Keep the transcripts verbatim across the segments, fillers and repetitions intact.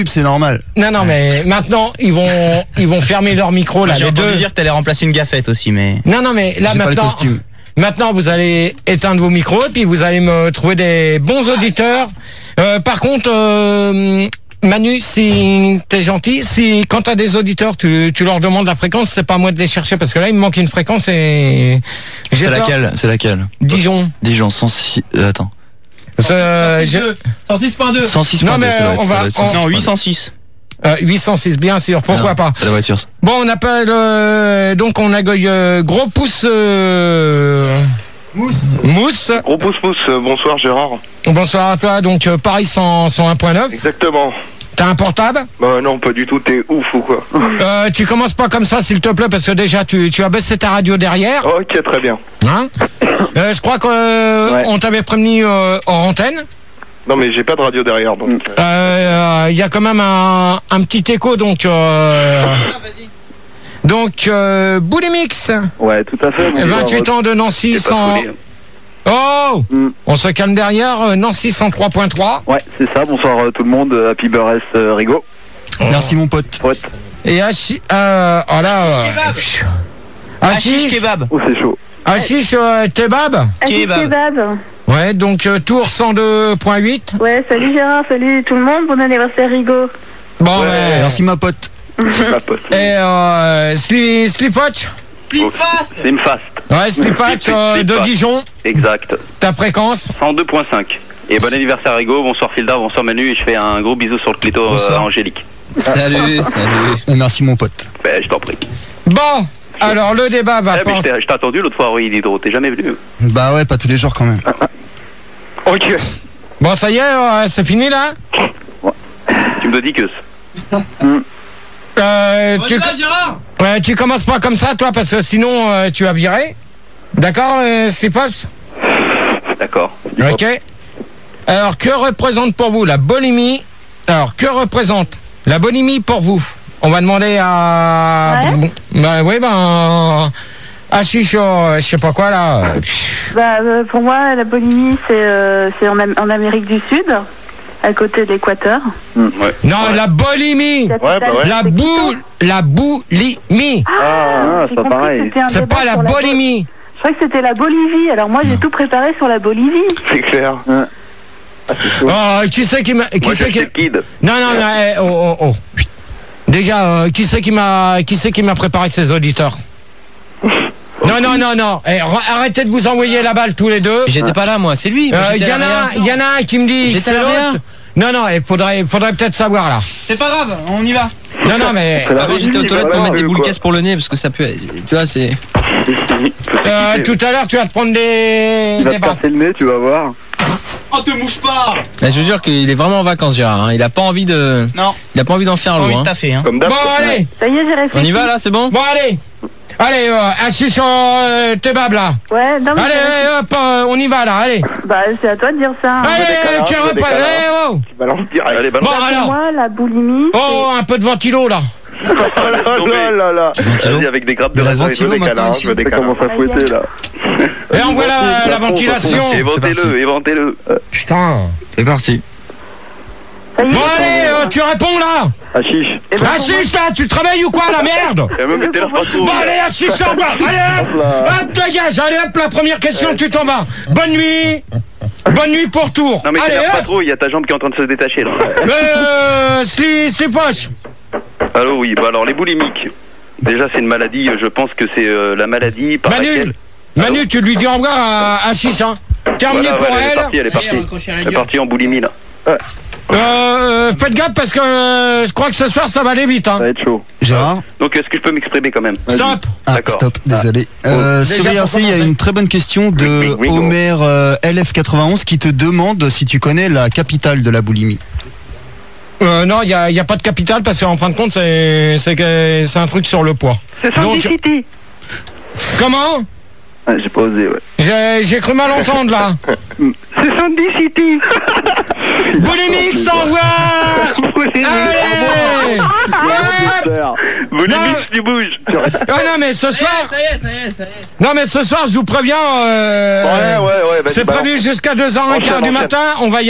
c'est normal. Non, non, mais maintenant, ils vont, ils vont fermer leur micro, là, J'ai les entendu deux. dire que t'allais remplacer une gaffette aussi, mais... Non, non, mais là, J'ai pas le maintenant, costume. maintenant, vous allez éteindre vos micros, et puis vous allez me trouver des bons auditeurs. Euh, par contre, euh, Manu, si t'es gentil, si, quand t'as des auditeurs, tu, tu leur demandes la fréquence, c'est pas à moi de les chercher, parce que là, il me manque une fréquence et... j'ai C'est peur. laquelle C'est laquelle Dijon. Dijon, cent six... Euh, attends. Euh, je- cent six point deux. cent six Non, point deux, mais ça doit on être, va- ça doit être on- cent six Non, point deux. huit cent six. euh, huit cent six, bien sûr, pourquoi Non, pas. c'est la voiture. ça. Bon, on appelle euh, donc on accueille euh, Gros Pouce euh, Mousse. Mousse. Gros pouce pouce, euh, bonsoir Gérard. Bonsoir à toi, donc euh, Paris cent un point neuf. Exactement. T'as un portable? Bah non, pas du tout, t'es ouf ou quoi? euh, Tu commences pas comme ça s'il te plaît, parce que déjà tu, tu as baissé ta radio derrière. Ok, très bien. Hein euh, je crois qu'on euh, Ouais. on t'avait prévenu euh, en antenne. Non mais j'ai pas de radio derrière donc... euh, Il euh, y a quand même un, un petit écho, donc... Euh, donc, euh, Boulimix, Ouais, tout à fait. vingt-huit ans de Nancy, j'ai pas cent... foulé. Oh Mm. On se calme derrière, euh, Nancy cent trois point trois. Ouais, c'est ça. Bonsoir euh, tout le monde. euh, Happy Burres euh, Rigo. Merci mon pote. Ouais. Et Hachi... Euh, oh là... Hashish euh, kebab. Hashish Hashish kebab. Oh, c'est chaud. Hashish euh, kebab. Kebab. Kebab. Ouais, donc euh, Tours cent deux point huit. Ouais, salut Gérard, salut tout le monde, bon anniversaire Rigo. Bon, Ouais. euh, Merci ma pote. ma pote. et euh, Sli- Slipwatch. Slim Fast. Ouais, Slipwatch euh, de Slipwatch. Dijon. Exact. Ta fréquence. cent deux point cinq. Et bon anniversaire Rigo. Bonsoir Filda. Bonsoir Manu. Et je fais un gros bisou sur le clito euh, Bonsoir. Angélique. Salut, salut. Et merci mon pote. Ben, je t'en prie. Bon, alors le débat va Eh, mais je porter... t'ai je t'ai attendu l'autre fois, oui, Hydro. T'es jamais venu. Bah ouais, pas tous les jours quand même. Ok. Bon, ça y est, euh, c'est fini là. Tu me dis que... Euh, tu... Gérard. Ouais, tu commences pas comme ça, toi, parce que sinon euh, tu vas virer. D'accord, euh, Slipwatch. D'accord. Ok. Alors, que représente pour vous la bulimie? Alors, que représente la bulimie pour vous? On va demander à... Ouais. Bah oui, ben... Hashish, euh, je sais pas quoi, là. Bah, euh, pour moi, la Bolivie, c'est euh, c'est en, Am- en Amérique du Sud, à côté de l'équateur. Ouais. Non, la bulimie. La Ouais, bah ouais. La c'est Quito. boule... La boulimie. Ah, J'ai c'est pas compris pareil. que c'était un C'est débat pas la sur Bo- bulimie. Je crois que c'était la Bolivie, alors moi j'ai tout préparé sur la Bolivie. C'est clair. Oh, qui c'est qui m'a... Qui Moi, c'est je qui... suis kid. Non, non, non, eh, oh, oh, oh. Déjà, euh, qui c'est qui m'a... Qui c'est qui m'a préparé ces auditeurs? Non, non, non, non. Eh, re- arrêtez de vous envoyer la balle tous les deux. J'étais pas là, moi, c'est lui. Il Moi, y, j'étais à en a, l'arrière. un- y en a un qui me dit que J'étais c'est à l'arrière. l'autre. Non, non, il faudrait, faudrait peut-être savoir là. C'est pas grave, on y va. Non, non, mais Avant, j'étais aux toilettes pour voilà, mettre des euh, boules quoi. caisses pour le nez, parce que ça peut. Tu vois, c'est. euh, tout à l'heure, tu vas te prendre des, Il va des te baffes. casser le nez, tu vas voir. Oh, te mouche pas. Je vous jure qu'il est vraiment en vacances, Gérard. hein. Il a pas envie de. Non. Il a pas envie d'en faire loin. hein. Comme d'hab. Bon, quoi. allez, Ça y est, j'ai réfléchi. On y va là, c'est bon? bon, allez. Allez, euh, assis sur euh, tes babes là. Ouais, non mais Allez, j'ai- allez, hop, euh, on y va là, allez. bah, c'est à toi de dire ça. hein. Allez, décalage, tu le repars, décalage. allez, oh. Tu balances direct. Allez, Bon, balance. Pour alors. moi, la boulimie, Oh, un peu de ventilo là. Oh là là là. Vas-y, avec des grappes de Il y a raisin. ventilo je me décale, maintenant hein, ici. je me Ça décale. commence à fouetter là. Et on voit la, la ventilation. Éventez-le, éventez-le. Putain. C'est parti. ça y est. Bon, allez, euh, tu réponds là. Hachiche. Eh ben, Assis là, tu travailles ou quoi, la merde? Et même, mettez-leur pas trop. Bon, allez, assis sur moi. Allez, hop. Hop, dégage. Allez, hop, la première question, tu t'en vas. Bonne nuit. Bonne nuit pour Tours. Non mais Allez, t'énerve pas hop. trop, il y a ta jambe qui est en train de se détacher là. Euh, sli, slipoche. Allô, oui, bah alors les boulimiques. Déjà c'est une maladie, je pense que c'est euh, la maladie par Manu, laquelle... Manu, tu lui dis au revoir à, à Chiche, hein. Terminé Voilà, pour ouais, elle est elle. partie, elle est partie. Elle est partie en boulimie là. Euh, faites gaffe parce que euh, je crois que ce soir ça va aller vite, hein. Ça va être chaud. Gérard. Donc est-ce que je peux m'exprimer quand même? Stop. Ah, D'accord. stop, désolé. Euh, Déjà, sur pour I R C, il y a commencer. une très bonne question de Oui, oui, oui, Homer euh, L F quatre-vingt-onze qui te demande si tu connais la capitale de la boulimie. Euh, non, il y a, y a pas de capital parce qu'en fin de compte c'est c'est que- c'est un truc sur le poids. C'est Donc- Sandy City. Comment? Ah, j'ai pas osé, ouais. J'ai j'ai cru mal entendre là. C'est Sandy City. Boulimique, sans revoir. Allez. Hop. Boulimique, tu bouges. Ah non mais ce soir. Ça y est, ça y est, ça y est. Non mais ce soir je vous préviens. euh, Ouais, ouais, ouais. vas-y, C'est balance. prévu jusqu'à deux heures Enchaîne, quinze du enchaîne. matin. On va y aller.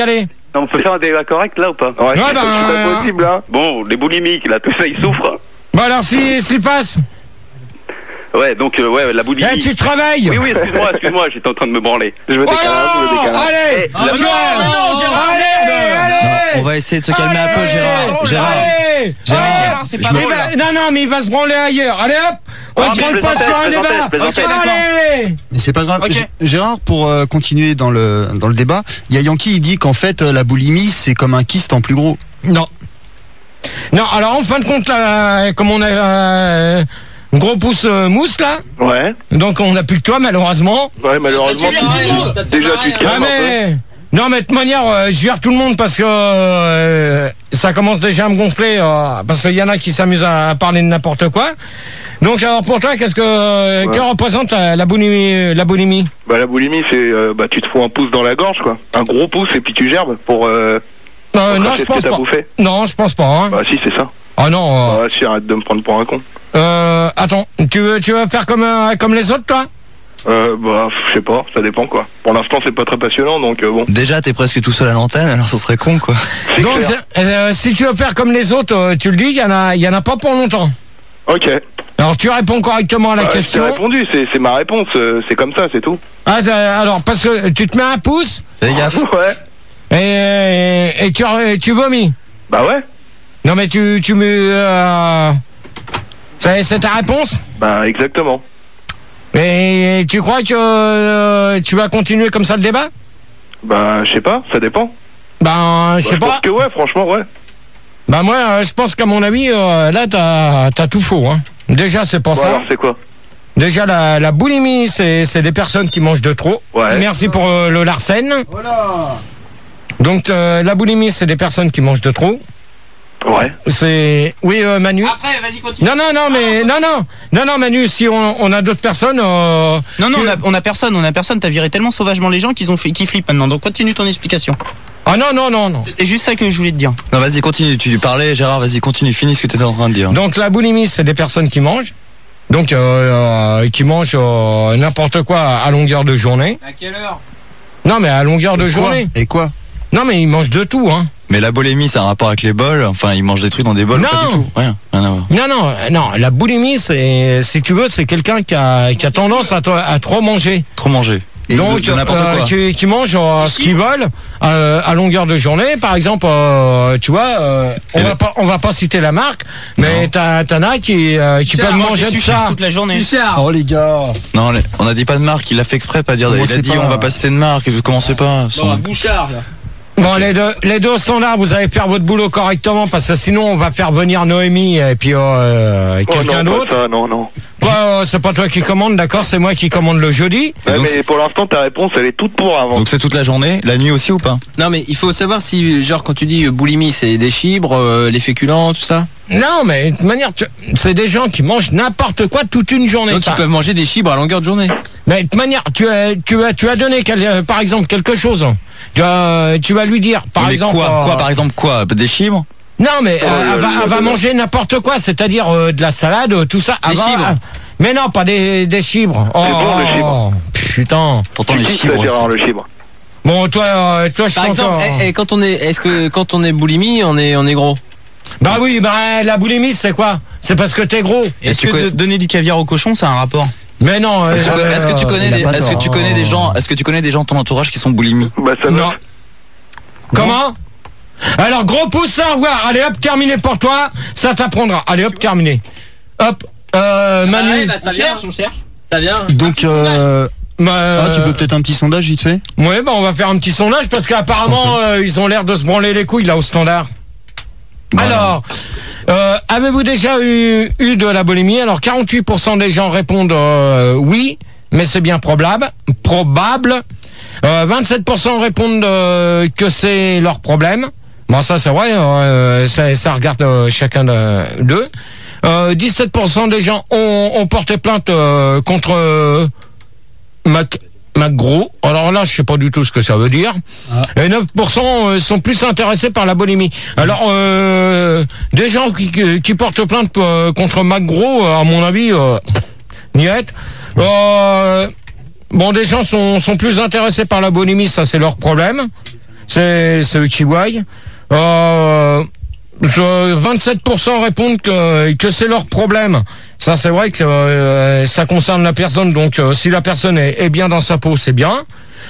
On peut faire un débat correct là ou pas? Ouais, Ouais, c'est ben, c'est euh, pas possible, hein. Bon, les boulimiques, là, tout ça, ils souffrent. Bon alors si, s'il passe. Ouais, donc, euh, ouais, la boulimie. Eh, tu travailles. Oui, oui, excuse-moi, excuse-moi, j'étais en train de me branler. Je me Oh décale, hein, je me non, décale. allez, Eh, la- Gérard, non, Gérard, allez, allez. Non, on va essayer de se calmer un peu, Gérard. Gérard. Allez. Gérard, Allez. c'est Il pas va- drôle, là. Non, non, mais il va se branler ailleurs. Allez hop, on Ah, se mais branle je pas sur un plaisantais, débat. je plaisantais, Allez. Mais c'est pas grave. Ok. G- Gérard, pour euh, continuer dans le dans le débat, il y a Yankee, il dit qu'en fait euh, la boulimie c'est comme un kyste en plus gros. Non. Non, alors en fin de compte, là, comme on a euh, un gros pouce euh, mousse là, Ouais, donc on n'a plus que toi malheureusement. ouais, malheureusement. Ça te fait rien, ça te fait Déjà, tu rien. te Ah calmes un peu. mais non mais de toute manière, euh, je vire tout le monde parce que euh, ça commence déjà à me gonfler euh, parce qu'il y en a qui s'amusent à, à parler de n'importe quoi. Donc alors pour toi, qu'est-ce que euh, Ouais. que représente la, la boulimie, la boulimie? Bah, la boulimie, c'est, euh, bah, tu te fous un pouce dans la gorge, quoi. Un gros pouce, et puis tu gerbes pour, euh, pour Euh, non, cracher je ce que pense t'as pas. bouffé. Non, je pense pas. Hein. Bah, si, c'est ça. Ah non. Euh, Bah, si, arrête de me prendre pour un con. euh, attends, tu veux, tu veux faire comme euh, comme les autres, toi? Euh, bah, je sais pas, ça dépend, quoi. Pour l'instant, c'est pas très passionnant, donc, euh, bon. Déjà, t'es presque tout seul à l'antenne, alors ça serait con, quoi. C'est Donc, clair. c'est- euh, si tu veux faire comme les autres, euh, tu le dis, il y en a, il y en a pas pour longtemps. Ok. Alors, tu réponds correctement à la Bah, je t'ai question. répondu, c'est, c'est ma réponse, euh, c'est comme ça, c'est tout. Ah, t'as- alors, parce que tu te mets un pouce Fais gaffe. Ouais. et, et tu, et tu vomis. Bah ouais. Non, mais tu, tu me, euh, c'est c'est ta réponse? Bah, exactement. Et tu crois que euh, tu vas continuer comme ça le débat? Bah, je sais pas, ça dépend. Ben, je Bah, sais pas. pense que ouais, franchement, ouais. Ben moi, euh, je pense qu'à mon avis, euh, là, t'as as tout faux. Hein. Déjà, c'est pas Bon, ça. alors, c'est quoi? Déjà, la, la boulimie, c'est c'est des personnes qui mangent de trop. Ouais. Merci pour euh, le Larsen. Voilà. Donc, euh, la boulimie, c'est des personnes qui mangent de trop. Ouais. C'est... Oui, euh, Manu. Après, vas-y, continue. Non, non, non, mais... Non, non. Non, non, Manu, si on, on a d'autres personnes... euh, Non, non, tu- on a, on a personne, on a personne. T'as viré tellement sauvagement les gens qu'ils ont fait, qu'ils flippent maintenant. Donc continue ton explication. Ah non, non, non, non. C'est juste ça que je voulais te dire. Non, vas-y, continue. Tu parlais, Gérard, vas-y, continue. Finis ce que t'étais en train de dire. Donc, la boulimie, c'est des personnes qui mangent. Donc, euh, euh, qui mangent euh, n'importe quoi à longueur de journée. À quelle heure? Non, mais à longueur de Et quoi journée. Et quoi? Non, mais ils mangent de tout, hein. Mais la boulimie, c'est un rapport avec les bols. Enfin, ils mangent des trucs dans des bols. Non. Pas du tout. Rien. Rien à voir. Non, non, euh, non. La boulimie, c'est, si tu veux, c'est quelqu'un qui a, qui a tendance à, to- à trop manger. Trop manger. Et Donc, de n'importe euh, quoi. qui, qui mangent euh, ce qu'ils veulent euh, à longueur de journée. Par exemple, euh, tu vois, euh, on Et va le- pas, on va pas citer la marque, mais Non. t'as, t'en as qui, euh, qui Ça, peuvent mange manger des de sushis ça. toute la journée. Suchard. Oh les gars. Non, les- on a dit pas de marque. Il l'a fait exprès, pas dire. Comment Il a c'est dit, pas- on va pas citer de marque. Vous commencez pas. Bon, Son- un bouchard, là. Bon, les deux, les deux au standard, vous allez faire votre boulot correctement parce que sinon on va faire venir Noémie et puis euh, Oh quelqu'un non, pas d'autre. ça, non, non. Quoi, euh, c'est pas toi qui commande, d'accord? C'est moi qui commande le jeudi. Et Ouais, donc, mais pour l'instant, ta réponse, elle est toute pour avant. Donc c'est toute la journée, la nuit aussi ou pas? Non, mais il faut savoir si, genre, quand tu dis euh, boulimie, c'est des fibres, euh, les féculents, tout ça. Non, mais de toute manière, tu- c'est des gens qui mangent n'importe quoi toute une journée. Donc, ça. ils peuvent manger des fibres à longueur de journée. Mais de toute manière, tu as, tu as, tu as donné, quel- euh, par exemple, quelque chose. Tu, as- tu vas lui dire, par Mais exemple. quoi, euh, quoi, par exemple, quoi? Des fibres? Non, mais Oh, euh, là, elle va, là, elle va là, là. manger n'importe quoi, c'est-à-dire euh, de la salade, euh, tout ça. Des Elle va- fibres. euh, Mais non, pas des, des fibres. Oh, C'est bon, le fibre. Putain. Pourtant Tu les kiffes, fibres. ça, Gérard, c'est- le fibre. Bon, toi, euh, toi, je Par sens exemple, que- eh, eh, quand on est, est-ce que quand on est boulimie, on est, on est gros? Bah oui, bah la boulimie, c'est quoi? C'est parce que t'es gros. Et Est-ce tu que connais- de- donner du caviar au cochon, ça a un rapport? Mais non. Est-ce que tu euh, connais- est-ce que tu connais il a des, pas est-ce que tort. tu connais des gens, est-ce que tu connais des gens de ton entourage qui sont boulimies? Bah, ça Non. va. Comment? Alors, gros pouce, au revoir. Allez, hop, terminé pour toi. Ça t'apprendra. Allez, hop, terminé. Hop, euh, Manu. bah, ça vient, on cherche. Ça vient. Donc euh, Bah, ah, tu peux peut-être un petit sondage vite fait. Ouais, bah on va faire un petit sondage parce qu'apparemment euh, ils ont l'air de se branler les couilles là au standard. Voilà. Alors, euh, avez-vous déjà eu, eu de la boulimie? Alors quarante-huit pour cent des gens répondent euh, oui, mais c'est bien probable. Probable. Euh, vingt-sept pour cent répondent euh, que c'est leur problème. Bon, ça c'est vrai, euh, ça, ça regarde euh, chacun de- d'eux. Euh, dix-sept pour cent des gens ont, ont porté plainte euh, contre euh, Mac, Macgros. Alors là, je sais pas du tout ce que ça veut dire. Et neuf pour cent euh, sont plus intéressés par la boulimie. Alors, euh, des gens qui, qui, qui portent plainte euh, contre Macgros, euh, à mon avis, euh, niet. Euh, bon, des gens sont, sont plus intéressés par la boulimie, ça c'est leur problème. c'est, c'est eux qui voient. Euh, je, vingt-sept pour cent répondent que, que c'est leur problème. Ça, c'est vrai que euh, ça concerne la personne. Donc, euh, si la personne est, est bien dans sa peau, c'est bien.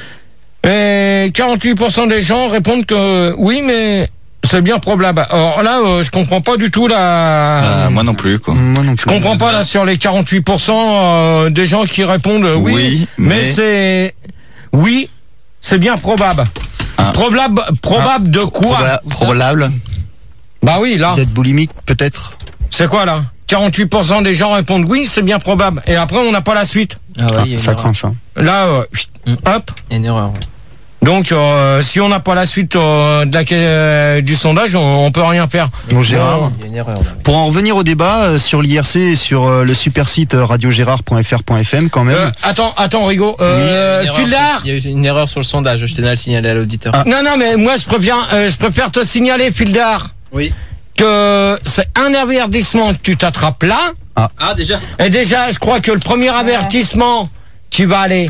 Et quarante-huit pour cent des gens répondent que oui, mais c'est bien probable. Alors là, euh, je comprends pas du tout la. Euh, moi non plus, quoi. Moi non plus. Je comprends pas là sur les quarante-huit pour cent euh, des gens qui répondent euh, oui, Oui, mais, mais- c'est oui, c'est bien probable. Ah. Probable, probable de quoi? Proba- Probable. Bah oui, là, D'être boulimique, peut-être. c'est quoi là? quarante-huit pour cent des gens répondent oui, c'est bien probable. Et après, on n'a pas la suite. Ah ouais, Ah, il y a une ça erreur. craint ça. Là, euh, Mm. hop. Il y a une erreur. Donc, euh, si on n'a pas la suite euh, de la, euh, du sondage, on, on peut rien faire. Bon, Gérard, Il y a une erreur. là. pour en revenir au débat euh, sur l'I R C et sur euh, le super site euh, radio gérard point f r point f m quand même. Euh, attends, attends, Rigo. Euh, Il y a une erreur Fildar. sur- Il y a eu une erreur sur le sondage. Je tenais à le signaler à l'auditeur. Ah. Non, non, mais moi, je préfère, euh, je préfère te signaler, Fildar, Oui. que c'est un avertissement que tu t'attrapes là. Ah, déjà. Et déjà, je crois que le premier avertissement, tu vas aller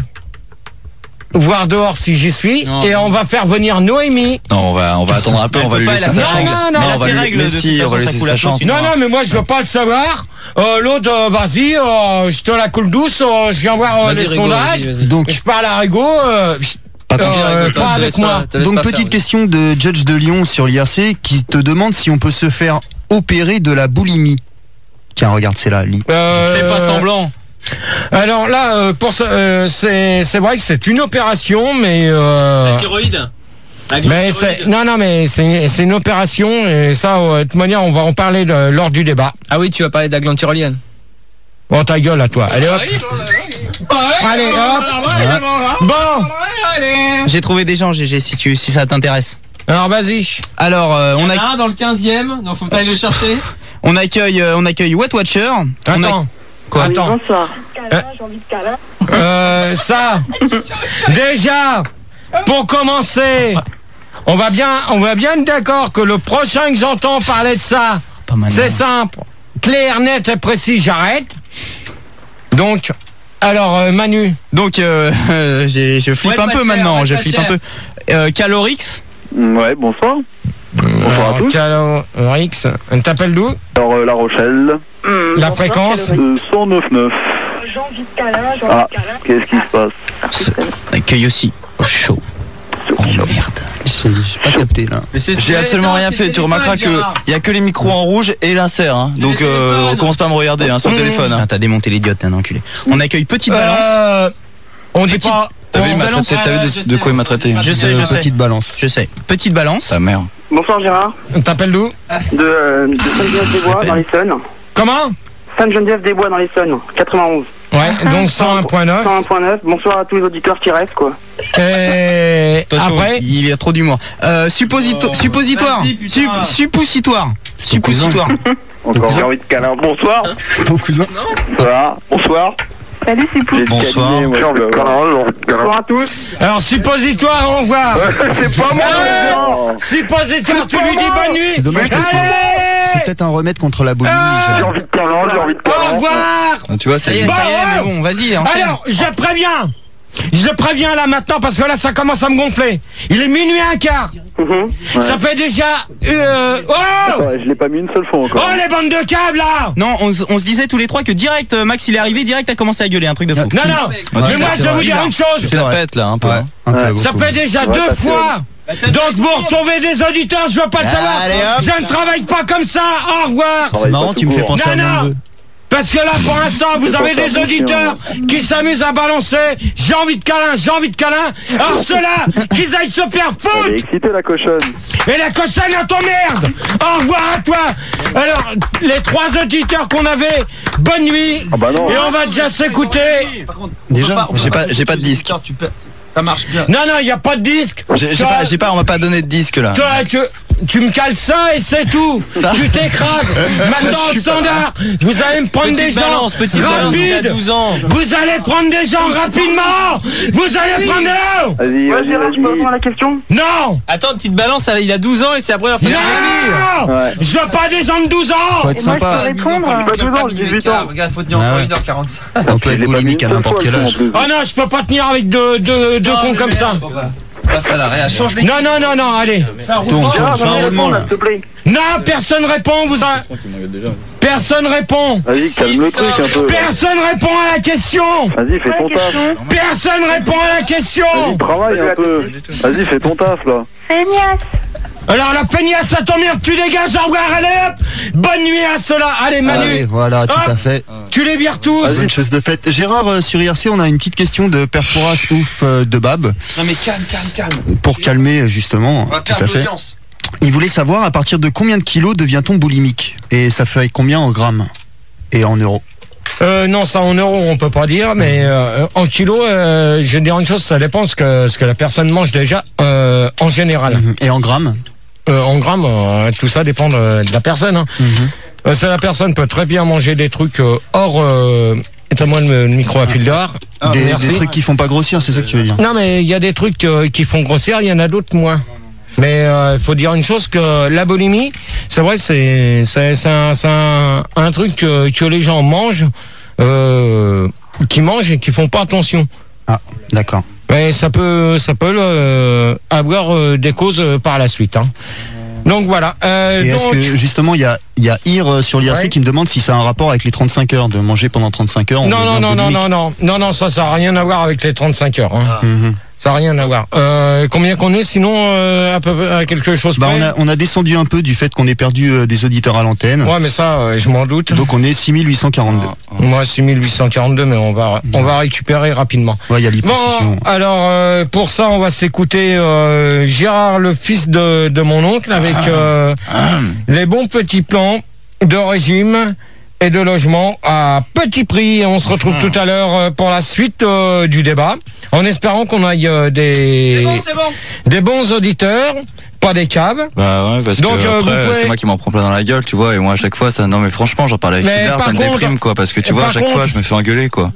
voir dehors si j'y suis. Non. Et on va faire venir Noémie. Non, on va, on va attendre un peu, Elle on va peut lui pas, laisser elle a sa ses chance. règles. Non, non, elle a on va ses lui règles, de laisser, toute on va façon, lui ça laisser coule sa à chance. sauce. Non, non, mais moi, je veux pas le savoir. Euh, L'autre, euh, vas-y, euh, je te la coule douce. euh, je viens voir euh, Vas-y, les Rigo, sondages. vas-y, vas-y. Donc, Je parle à Rigo. Euh, Pas euh, confiant. Vas-y, Rigo, pas te avec laisse moi. pas- te laisse donc pas petite faire, question de Judge de Lyon sur l'I R C qui te demande si on peut se faire opérer de la boulimie. Tiens, regarde, c'est là, lit. Euh, Fais pas semblant. Alors là, euh, pour ça, euh, c'est c'est vrai que c'est une opération, mais euh, Thyroïde. mais c'est non non mais c'est c'est une opération et ça euh, de toute manière on va en parler de- lors du débat. Ah oui, tu vas parler de la glande tyrolienne. Bon ta gueule à toi. Allez hop. Allez hop. Bon. J'ai trouvé des gens, G G, si tu, si ça t'intéresse. Alors vas-y. Alors, euh, on, a, un dans le quinzième, donc faut pas aller le chercher. on accueille, euh, on accueille Wet Watcher. On a- Attends. Quoi? Oui, Attends. bonsoir. Euh, ça. Déjà. Pour commencer. On va bien, on va bien être d'accord que le prochain que j'entends parler de ça, Pas mal. c'est simple, clair, net et précis, j'arrête. Donc, alors euh, Manu, Donc, euh, euh, j'ai- je flippe Wet un peu Watcher, maintenant. Wet Je flippe un peu. Watcher. Euh, Calorix. Ouais, bonsoir. Bonsoir à tous. Calo Rix, t'appelles d'où? Alors, euh, La Rochelle, La fréquence? euh, cent neuf neuf. Ah, qu'est-ce qui se passe? On accueille aussi Chaud. Oh merde. J'ai j'ai pas capté là. J'ai absolument rien fait. Tu remarqueras que il y a que les micros en rouge et l'insert. Hein. Donc, euh, commence pas à me regarder hein, sur le téléphone. Hein. Putain, t'as démonté l'idiot, t'es un enculé. On accueille Petite Balance. Euh, on dit Petit- pas. T'as vu, il m'a balance. traité, t'as vu de, de quoi il m'a traité? Je sais, De je sais. petite balance. Je sais. Petite Balance. Ta mère. Bonsoir Gérard, T'appelles d'où? de, euh, de Sainte-Geneviève-des-Bois dans l'Essonne. Comment? Sainte-Geneviève-des-Bois dans l'Essonne, quatre-vingt-onze. Ouais, donc cent un point neuf. cent un point neuf. Bonsoir à tous les auditeurs qui restent, quoi. Et Attention, après, il y a trop d'humour. Euh, supposito- Oh, suppositoire. vas-y, putain. Sup- suppositoire. ton cousin. Suppositoire. Encore j'ai envie de câlin. Bonsoir. C'est ton cousin. Bonsoir. Bonsoir. Salut, c'est Pou. J'ai le Bonsoir. cabinet, moi, je le câlin. Bonsoir à tous. alors suppositoire, au revoir. C'est pas moi, Euh, Gérard. Suppositoire, tu lui dis bonne nuit. C'est dommage parce que c'est Allez, peut-être un remède contre la boulimie. Ah. J'ai Gérard. envie de câlin, j'ai envie de câlin. au revoir. Ah, tu vois, Ça y c'est. est, Bon, ça y est, mais oh. bon, vas-y, enchaîne. Alors, je préviens. Je préviens là maintenant parce que là ça commence à me gonfler. Il est minuit un quart. Mhm. Ça fait déjà. Euh, oh Ouais, je l'ai pas mis une seule fois encore. Oh les bandes de câbles là. Non, on, s- on se disait tous les trois que direct, euh, Max il est arrivé, direct a commencé à gueuler, un truc de fou. Non non. Ah, Mais tu moi sais, je vais vous dire bizarre. une chose. C'est la pète là, un peu. Ouais, hein. un peu Ouais. Ça beaucoup. fait déjà Ouais, deux parce que- fois. Donc vous retrouvez des auditeurs, je veux pas le savoir. Allez, hop. Je ne travaille pas comme ça. Au revoir. C'est marrant, tu me fais penser Non, à non. mon neveu. Parce que là, pour l'instant, vous avez des auditeurs qui s'amusent à balancer. J'ai envie de câlin, j'ai envie de câlin. Alors ceux-là, qu'ils aillent se faire Elle est foutre. excitée, la cochonne. Et la cochonne à ton merde. Au revoir à toi. Alors, les trois auditeurs qu'on avait, bonne nuit. Ah bah non. Et on va déjà s'écouter. Déjà, J'ai pas, j'ai pas de disque. Ça marche bien. Non, non, il n'y a pas de disque. J'ai j'ai Toi, pas, j'ai pas, on m'a pas donné de disque là. Toi, tu, tu me cales ça et c'est tout. Ça. Tu t'écrases. Maintenant, au standard, vous allez me prendre Petite des gens balance, petite balance, il a rapides. douze ans. Vous allez prendre des gens rapidement. Vous allez prendre des gens. Vas-y, Ouais, vas-y, Gérard, je peux vas-y. répondre à la question? Non. Attends, petite balance, ça- il a douze ans et c'est la première fois qu'il Non. Ouais. Je veux pas des gens de douze faut ans. être Et moi, je peux sympa. répondre? Pas douze ans, j'ai dix-huit ans. Regarde, faut tenir Ah encore ouais. une heure quarante-cinq. On peut Je être l'ai pas mis boulimique une à seule n'importe fois, quel le âge. con, en plus. Oh non, je peux pas tenir avec deux, deux, deux cons comme ça. passe à l'arrêt. Change les. Non, non, non, non, allez. Tourne, tourne, fais un roulement là. S'il te plaît. Non, personne répond, vous a... Personne répond. Vas-y, calme le truc un peu. Personne répond à la question. Vas-y, fais ton taf. Personne répond à la question. Vas-y, travaille un peu. Vas-y, fais ton taf là. Feignasse. Alors la feignasse, ça t'emmerde, tu dégages, au revoir, allez hop. Bonne nuit à ceux-là. Allez Manu, Allez, voilà, tout Hop. à fait. tu les vires tous. Bonne chose de faite. Gérard, euh, sur I R C, on a une petite question de Perforas Ouf euh, de Bab. Non mais calme, calme, calme. Pour calmer, justement. On va Tout calmer à fait. l'audience. Il voulait savoir à partir de combien de kilos devient-on boulimique? Et ça fait combien en grammes? Et en euros? Euh, non, ça en euros on peut pas dire, mais euh, en kilos, euh, je vais dire une chose, ça dépend ce que ce que la personne mange déjà euh, en général. Mhm. Et en grammes? Euh, en grammes, euh, tout ça dépend de, de la personne. Hein. Mhm. Euh, ça, la personne peut très bien manger des trucs euh, hors. Euh, Éteins-moi le, le micro à fil dehors. des, Merci. des trucs qui font pas grossir, c'est ça que tu veux dire? Non, mais il y a des trucs euh, qui font grossir, il y en a d'autres moins. Mais il euh, faut dire une chose, que la boulimie, c'est vrai, c'est c'est c'est un, c'est un, un truc que, que les gens mangent, euh, qui mangent et qui font pas attention. Ah, d'accord. Mais ça peut ça peut euh, avoir euh, des causes euh, par la suite. Hein. Donc voilà. Euh, Et est-ce donc, que justement, il y a, il y a Ir euh, sur l'I R C Ouais. qui me demande si ça a un rapport avec les trente-cinq heures, de manger pendant trente-cinq heures? on non non devient non non boulimique. non non non non ça ça a rien à voir avec les trente-cinq heures. Hein. Mhm. Ça n'a rien à voir. Euh, combien qu'on est sinon euh, à, peu, à quelque chose Bah, près on, a, on a descendu un peu du fait qu'on ait perdu euh, des auditeurs à l'antenne. Ouais, mais ça, euh, je m'en doute. Donc on est six mille huit cent quarante-deux. Moi, six mille huit cent quarante-deux, mais on va, on va récupérer rapidement. Ouais, il y a l'hyposition. Bon, alors euh, pour ça, on va s'écouter euh, Gérard, le fils de, de mon oncle, avec euh, les bons petits plans de régime et de logement à petit prix. On se retrouve tout à l'heure euh, pour la suite euh, du débat, en espérant qu'on aille euh, des, C'est bon. des bons auditeurs, pas des caves. Bah ouais, parce Donc, que euh, après, vous pouvez- c'est moi qui m'en prends plein dans la gueule, tu vois, et moi à chaque fois, ça, non mais franchement, j'en parle avec Mais César, par ça me contre- déprime, quoi, parce que tu vois, par à chaque contre- fois, je me fais engueuler, quoi.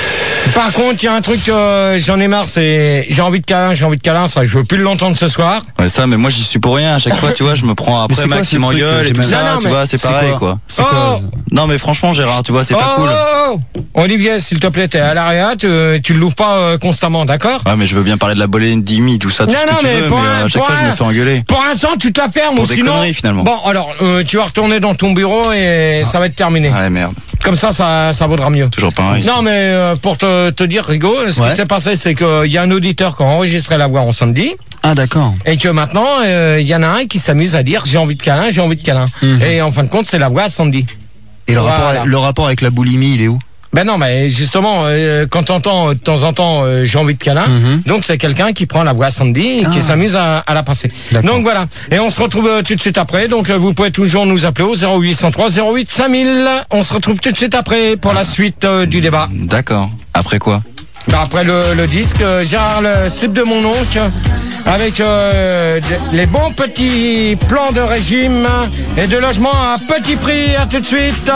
Par contre, il y a un truc, euh, j'en ai marre, c'est j'ai envie de câlin, j'ai envie de câlin, ça, je veux plus l'entendre ce soir. Ouais, ça, mais moi j'y suis pour rien, à chaque fois, tu vois, je me prends Mais après c'est quoi Max ce qui truc, m'engueule j'ai et tout même- ça, Non, non, tu mais vois, c'est c'est pareil, quoi quoi. C'est quoi? Oh Non mais franchement, Gérard, tu vois, c'est pas oh, cool. oh, oh. Olivier, s'il te plaît, t'es à l'arrière, tu, tu le l'ouvres pas euh, constamment, d'accord? Ouais, mais je veux bien parler de la bolémie, tout ça, tout Non, ce non, que tu mais veux, pour mais un- euh, à chaque pour fois, je un- me fais engueuler. Pour l'instant, tu te la fermes, Pour ou des sinon. conneries, finalement. Bon, alors, euh, tu vas retourner dans ton bureau et ça va être terminé. Ouais, merde, Comme ça, ça, ça vaudra mieux. toujours pas un. Non, mais euh, pour te, te dire, Rigo, ce Ouais. qui s'est passé, c'est qu'il y a un auditeur qui a enregistré la voix en samedi. Ah, d'accord. Et que maintenant, il y en a un qui s'amuse à dire j'ai envie de câlin, j'ai envie de câlin. Mhm. Et en fin de compte, c'est la voix à Sandy. Et le, Voilà. rapport, le rapport avec la boulimie, il est où? Ben non, mais justement, euh, quand t'entends euh, de temps en temps euh, j'ai envie de câlin, Mhm. donc c'est quelqu'un qui prend la voix à Sandy et qui Ah. s'amuse à, à la passer. D'accord. Donc voilà. Et on se retrouve euh, tout de suite après. Donc euh, vous pouvez toujours nous appeler au zéro huit cent trois zéro huit cinq mille. On se retrouve tout de suite après pour la suite euh, du débat. D'accord. Après quoi? Ben, après le, le disque, euh, Gérard, le slip de mon oncle, avec euh, de- les bons petits plans de régime et de logement à petit prix. À tout de suite.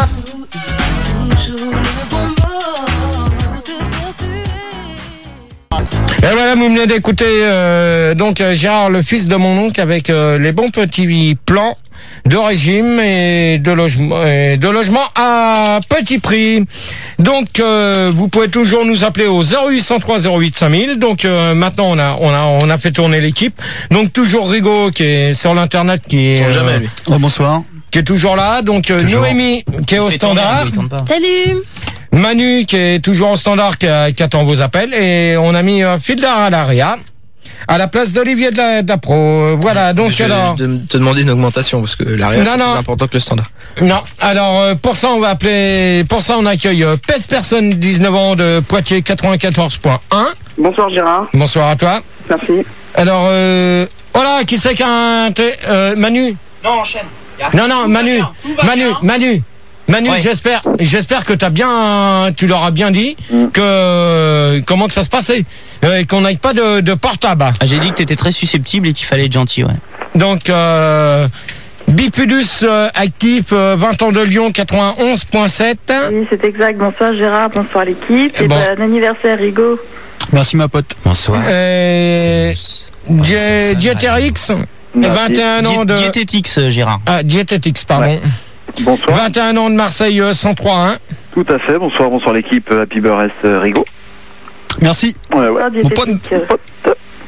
Et voilà, vous venez d'écouter euh, donc euh, Gérard, le fils de mon oncle, avec euh, les bons petits plans de régime et de logement, et de logement à petit prix. Donc, euh, vous pouvez toujours nous appeler au zéro huit cent trois zéro huit cinq mille. Donc, euh, maintenant, on a, on a, on a fait tourner l'équipe. Donc, toujours Rigo qui est sur l'internet, qui est, Tourne jamais, lui. Oh, bonsoir. qui est toujours là. Donc, euh, Toujours. Noémie qui est au standard. Salut. Manu qui est toujours au standard, qui, a- qui attend vos appels, et on a mis euh, Fildar à l'Aria à la place d'Olivier de la, de la Pro. Voilà, donc Je vais alors de- te demander une augmentation parce que l'arrière Non, c'est non. plus important que le standard. non, alors euh, pour ça on va appeler, pour ça on accueille euh, Peste Personne, dix-neuf ans, de Poitiers, quatre-vingt-quatorze point un. Bonsoir Gérard. Bonsoir à toi. Merci. Alors euh, voilà, qui c'est qu'un té- euh, Manu? Non, enchaîne. Y a- Non non, tout va Manu, bien, tout va Manu, bien. Manu. Manu, Ouais. j'espère, j'espère que t'as bien, tu leur as bien dit Mm. que comment que ça se passait, euh, et qu'on n'aille pas de, de portable. Ah, j'ai dit que t'étais très susceptible et qu'il fallait être gentil, ouais. Donc, euh, Bifidus euh, actif, euh, vingt ans de Lyon, quatre-vingt-onze point sept. Oui, c'est exact. Bonsoir Gérard, bonsoir l'équipe. Et Bon. bon anniversaire Rigo. Merci, ma pote. Bonsoir. Euh, Di- Dieterix, vingt et un ans de... Diététix, euh, Gérard. Ah, Dietetix, pardon. Bonsoir. vingt et un ans de Marseille, euh, cent trois un. Tout à fait. Bonsoir, bonsoir l'équipe euh, Happy Burrest euh, Rigo. Merci. Ouais, ouais. Bonsoir Mon pote. diététique. Pote.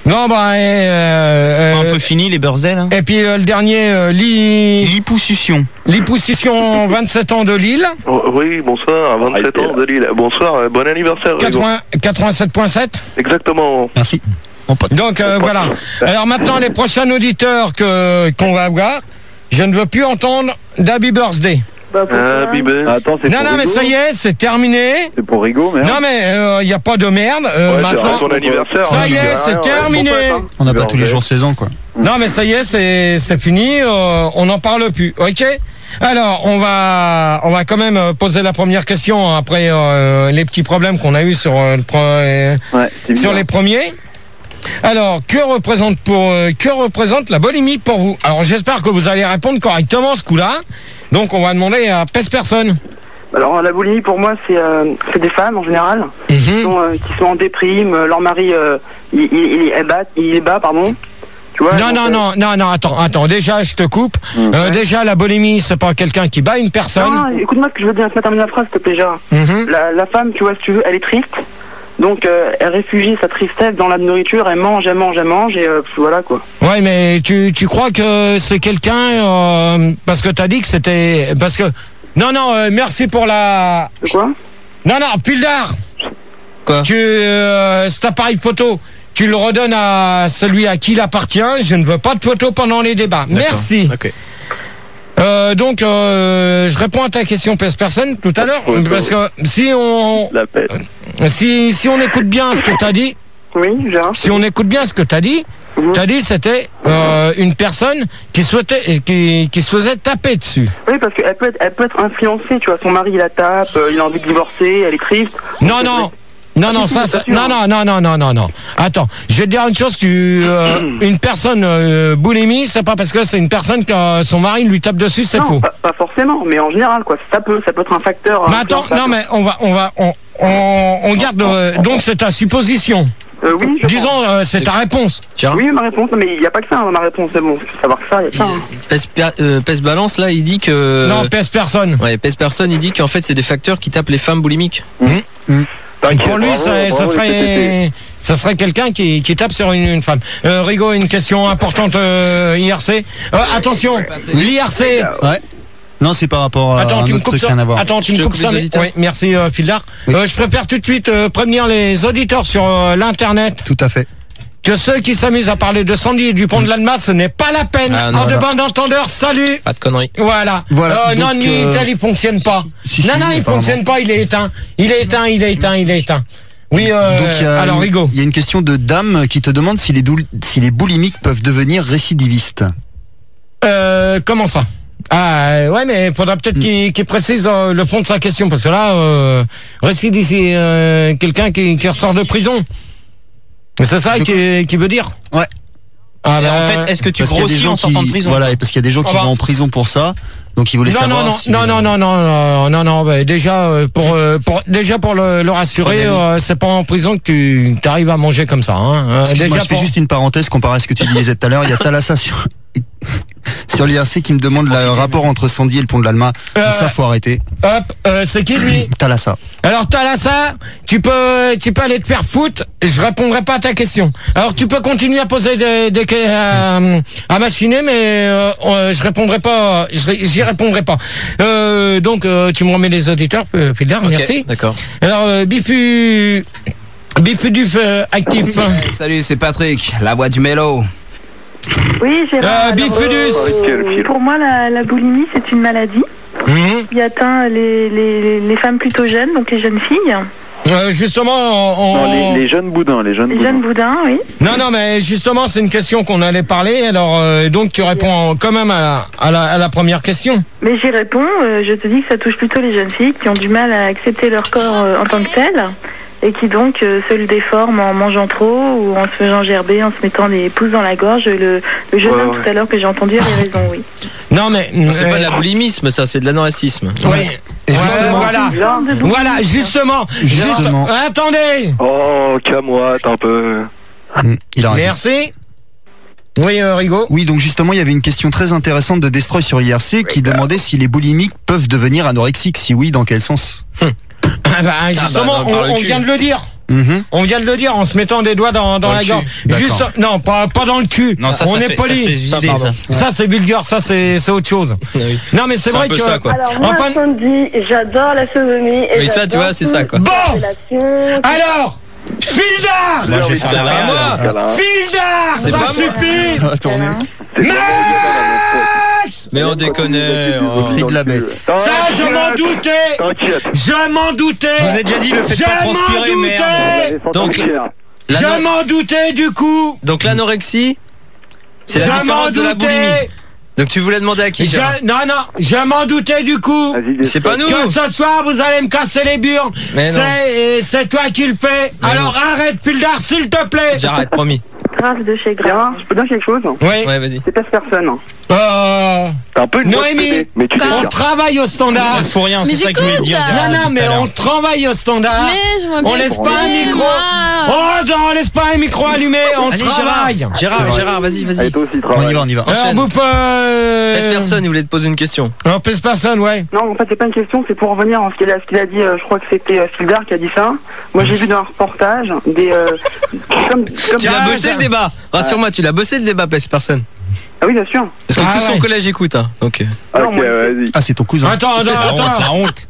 Non, bah, euh, Un peu fini les birthdays là. et puis euh, le dernier, euh, Li... Liposuction. Liposuction, vingt-sept ans de Lille. Oh, oui, bonsoir, vingt-sept ans de Lille. Bonsoir, euh, bon anniversaire. Rigo. quatre-vingts quatre-vingt-sept virgule sept. Exactement. Merci. Mon pote. Donc euh, voilà. Alors maintenant, les prochains auditeurs que qu'on va avoir, je ne veux plus entendre d'Happy Birthday. Bah, pourquoi Ah, Bibé. Attends, c'est Non, pour non, mais Rigo ça y est, c'est terminé. C'est pour Rigo, mais. Non, mais il n'y a pas de merde. Euh, Ouais, c'est maintenant, ton anniversaire. ça hein, y je est, dirais c'est rien, ouais, terminé. mon pote, hein. On n'a pas tous les jours seize ans, quoi. non, mais ça y est, c'est c'est fini. euh, on n'en parle plus. Ok. Alors, on va on va quand même euh, poser la première question après euh, les petits problèmes qu'on a eu sur euh, le pro- euh, Ouais, c'est sur bizarre. les premiers. Alors, que représente pour euh, que représente la boulimie pour vous? Alors, j'espère que vous allez répondre correctement ce coup-là. Donc, on va demander à Peste Personne. Alors la boulimie pour moi c'est euh, c'est des femmes en général qui, sont, euh, qui sont en déprime, euh, leur mari euh, il, il, il est bas, il est bas pardon. Tu vois, Non, donc, non, euh, non, non, non, attends, attends. Déjà, je te coupe. Euh, déjà, la boulimie, c'est pas quelqu'un qui bat une personne. Non, écoute-moi ce que je veux dire, laisse-moi terminer la phrase s'il te plaît Gérard. Mhm. la, la femme, tu vois, si tu veux, elle est triste. Donc euh, elle réfugie sa tristesse dans la nourriture, elle mange, elle mange, elle mange et euh, voilà quoi. Ouais, mais tu, tu crois que c'est quelqu'un euh, parce que t'as dit que c'était parce que non non euh, merci pour la De quoi? non non Puldar. Quoi? Tu euh, cet appareil photo, tu le redonnes à celui à qui il appartient. Je ne veux pas de photo pendant les débats. D'accord. Merci. Ok. Euh, donc euh, je réponds à ta question Peste Personne tout à l'heure parce que si on La paix. si si on écoute bien ce que t'as dit. Oui, Gérard. Si on écoute bien ce que tu as dit, Mhm. tu as dit c'était euh, une personne qui souhaitait qui, qui se faisait taper dessus. Oui, parce qu'elle peut être, elle peut être influencée, tu vois, son mari il la tape, euh, il a envie de divorcer, elle est triste. Non, non. Non, non, ça, ça, non, non, non, non, non, non, non. Attends, je vais te dire une chose, tu, euh, une personne euh, boulimie, c'est pas parce que c'est une personne que euh, son mari lui tape dessus, c'est Non, faux. pas, pas forcément, mais en général, quoi. Ça peut, ça peut être un facteur. Mais attends, influençable. non, mais on va, on va, on, on, on garde. euh, donc c'est ta supposition. Euh, oui, je Disons, euh, c'est ta réponse. Tiens. Oui, ma réponse, mais il n'y a pas que ça, hein, ma réponse, c'est bon, faut savoir que ça, il y a ça. Hein. Pes, euh, Pes Balance, là, il dit que. Non, pèse personne. Ouais, Pes Personne, il dit qu'en fait, c'est des facteurs qui tapent les femmes boulimiques. Pour lui, ça, ça serait, ça serait quelqu'un qui, qui tape sur une, une femme. Euh, Rigo, une question importante, euh, I R C. Euh, attention, l'I R C. Ouais. Non, c'est par rapport à Attends, un tu me autre coupes truc, ça. rien à voir. Attends, tu Je me te coupes coupe ça. les mais- auditeurs. Oui, merci, euh, Fildar. Oui. Euh, je préfère tout de suite euh, prévenir les auditeurs sur euh, l'internet Tout à fait. que ceux qui s'amusent à parler de Sandy et du pont de l'Alma, ce n'est pas la peine. Ah, non, en de voilà. bon entendeur, salut. Pas de conneries. Voilà. Voilà, Euh, non, donc, Minitel, euh, il fonctionne pas. si, si, non, non, il apparemment. fonctionne pas. Il est éteint. Il est éteint. Il est éteint. Il est éteint. Oui. Euh, Donc, il y a alors, une- Rigo. il y a une question de Dame qui te demande si les, doul- si les boulimiques peuvent devenir récidivistes. Euh, comment ça? Ah euh, ouais, mais faudra peut-être qu'il qu'il précise euh, le fond de sa question parce que là, euh, récide ici euh, quelqu'un qui, qui ressort de prison. C'est ça De qui, qui veut dire. Ouais. Ah, Et bah, en fait, est-ce que tu Parce qu'il y a des grossis gens en sortant qui, de prison? voilà, et parce qu'il y a des gens qui Ah bah. vont en prison pour ça. Donc ils voulaient non, savoir non, non, si non, non, non, non, non, non, non, bah, déjà euh, pour, euh, pour déjà pour le, le rassurer, euh, c'est pas en prison que tu arrives à manger comme ça. Hein. Euh, Excuse-moi, déjà je fais pour- juste une parenthèse comparé à ce que tu disais tout à l'heure. Il y a Thalassa sur, sur l'I R C qui me demande le rapport entre Sandy et le pont de l'Alma. Euh, Donc ça, faut arrêter. Hop, euh, c'est qui lui? Thalassa. Alors Thalassa, tu peux, tu peux aller te faire foutre. Je répondrai pas à ta question. Alors tu peux continuer à poser des, des que- à, à machiner, mais euh, euh, je répondrai pas. je ré- J'y répondrai pas. Euh, donc euh, tu me remets les auditeurs, euh, Fildar, Ok, merci. D'accord. Alors euh, Bifu, Bifuduf euh, actif. Salut, c'est Patrick, la voix du mélo. Oui, Gérard. Euh, alors, Bifudus. euh, pour moi, la, la boulimie, c'est une maladie Mhm. qui atteint les, les, les femmes plutôt jeunes, donc les jeunes filles. Euh, justement, on... Non, les, les jeunes boudins, les jeunes Les boudins. jeunes boudins, oui. Non, non, mais justement, c'est une question qu'on allait parler. Alors, euh, donc, tu réponds quand même à la, à la, à la première question. Mais j'y réponds, euh, je te dis que ça touche plutôt les jeunes filles qui ont du mal à accepter leur corps euh, en tant que tel et qui donc euh, se le déforment en mangeant trop ou en se faisant gerber, en se mettant des pouces dans la gorge. Le, le jeune Ouais, homme ouais. tout à l'heure que j'ai entendu avait raison, oui. Non, mais... C'est euh, pas de la boulimisme, ça, c'est de l'anorexisme. Oui. Et Ouais, justement, voilà. Genre de boulimie. Voilà, justement. Justement. Juste- Attendez. Oh, calme-moi, un peu. Hum, il a raison. Merci. Oui, euh, Rigo. Oui, donc justement, il y avait une question très intéressante de Destroy sur l'I R C qui demandait si les boulimiques peuvent devenir anorexiques. Si oui, dans quel sens? Ah bah, justement, bah, par on, le on cul. vient de le dire. Mm-hmm. On vient de le dire en se mettant des doigts dans, dans, dans la gorge. Juste, non, pas, pas dans le cul. Non, ça, on ça est fait, poli. Ça, visé, ça. ça c'est vulgaire, ça c'est autre chose. Oui. Non, mais c'est vrai que. Ça, quoi. Alors, moi, enfin... Sandy, j'adore la sodomie. Et mais ça, tu vois, c'est ça, quoi. Bon! Alors! Fildar! Moi, je vais faire la moi! Fildar! Ça suffit! Ça va tourner. Max! Mais on déconne. Au cri de la bête. Ça, je m'en doutais! Je m'en doutais! Vous avez déjà dit le fait de pas transpirer, merde. Donc, je m'en doutais du coup! donc l'anorexie, c'est la Je m'en différence de la boulimie. doutais! Donc tu voulais demander à qui? Je, Gérard non, non, je m'en doutais du coup. C'est pas nous. Que ce soir, vous allez me casser les burnes. Mais non. C'est c'est toi qui le fais. Mais Alors non. arrête, Fildar, s'il te plaît. J'arrête, promis. Grave de chez Grave. Gérard, je peux dire quelque chose? Oui. Ouais, vas-y. C'est pas personne. Euh, T'as un peu une voix de Noémie, télé, mais tu on sais travaille au standard. Il faut rien, Mais c'est ça que je voulais j'écoute. dire. Non, non, mais on travaille au standard. Mais je vois On bien laisse que pas un c'est micro. moi. Oh, non, on laisse pas un micro allumé. On Allez, travaille. Gérard. Gérard, Gérard, vas-y, Allez, vas-y. toi aussi, On y travaille. va, on y va. Alors, Enchaîne. vous euh... Laisse personne, il voulait te poser une question. Non, pèse personne, ouais. Non, en fait, c'est pas une question, c'est pour revenir en ce qu'il a, ce qu'il a dit. euh, je crois que c'était euh, Fildar qui a dit ça. Moi, j'ai vu dans un reportage des. Euh, comme, comme Tu l'as Ah, bossé ça- le débat. Rassure-moi, tu l'as bossé le débat, pèse personne. Ah oui, bien sûr. Parce que Ah tout son ouais. collège écoute, hein. Donc. euh, Non, Ok, moi, vas-y. Ah, c'est ton cousin. Attends, attends, La honte, attends. la honte.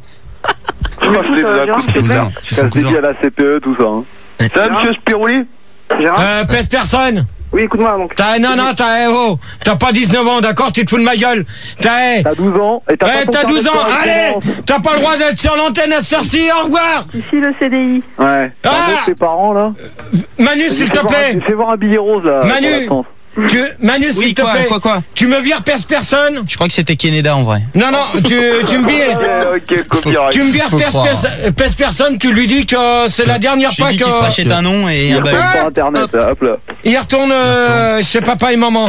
Tu m'écoutes, c'est euh, de la Gérard, coupe. s'il te plaît Cousin, c'est son Ça se dit cousin. à la C P E, tout ça. Hein. Ça va, monsieur Spirouli? Gérard Euh, pèse personne. Oui, écoute-moi donc. T'as, non, non, t'as, oh, t'as pas dix-neuf ans, d'accord? Tu te fous de ma gueule. T'as, T'as douze ans et t'as eh, pas ton t'as carnet douze de ans. Allez! correspondance. T'as pas le droit d'être sur l'antenne à cette heure-ci. Au revoir. Ici le C D I. Ouais. Ah T'as tes parents, là? Manu, s'il te Fais voir un- plaît. Fais voir un billet rose, là. Manu. pour l'absence. Tu, Manu, s'il Oui, te quoi, plaît. quoi, quoi? Tu me vires pèse personne? Je crois que c'était Keneda en vrai. Non, non, tu, tu me vires. Ok, ok, copyright. Tu me vires Faut pèse, croire. pèse, pèse personne, tu lui dis que c'est la dernière J'ai fois dit que qu'il se rachète un nom et Il un retourne bail. Ah. sur internet, là, hop là. il retourne euh, chez papa et maman.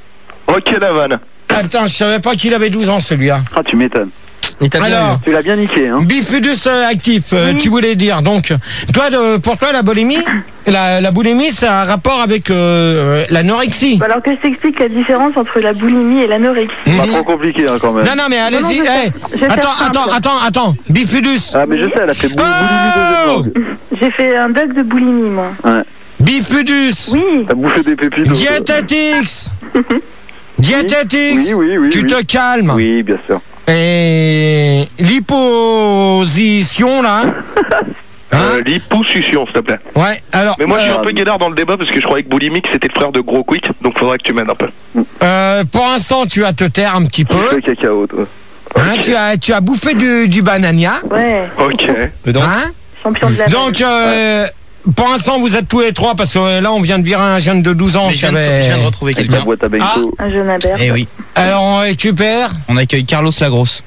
Ok, la vanne. Ah putain, je savais pas qu'il avait douze ans celui-là. Ah, tu m'étonnes. Il t'a bien Alors, eu. Tu l'as bien niqué, hein. Bifidus euh, actif, euh, tu voulais dire. Donc, toi, de, pour toi, la boulimie, la, la boulimie, c'est un rapport avec euh, l'anorexie. Bah, alors que je t'explique la différence entre la boulimie et l'anorexie. Pas trop compliqué, hein, quand même. Non, non, mais allez-y. Non, non, je hey, vais- je vais faire attends, simple. attends, attends, attends. Bifidus. Ah, mais je sais, elle a fait bou- Oh boulimie deuxième langue. J'ai fait un bac de boulimie, moi. Ouais. Bifidus. Oui. T'as bouffé des pépites. Diététix. Diététix. Oui, oui, oui. Tu oui. te calmes. Oui, bien sûr. Et l'hyposition, là. Hein Euh, L'hyposuction, s'il te plaît. Ouais, alors. Mais moi, je suis euh, un peu guédard dans le débat parce que je croyais que boulimique c'était le frère de Gros Quick, donc faudrait que tu m'aides un peu. euh, pour l'instant, tu vas te taire un petit peu. Le cacao, toi. Hein, tu, as, tu as bouffé du, du banania. Ouais. Ok. Donc, Hein Champion de la Donc, euh, pour l'instant, vous êtes tous les trois parce que euh, là, on vient de virer un jeune de douze ans. Mais qui je viens, de, avait- je viens de retrouver Avec la quelqu'un. boîte à bento. un jeune Albert. Eh oui, Alors, on récupère on accueille Carlos Lagrosse.